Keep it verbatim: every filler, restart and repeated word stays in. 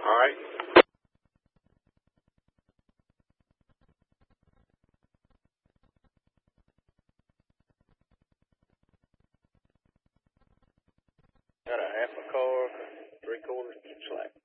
All right. Got a half a car, three quarters slack.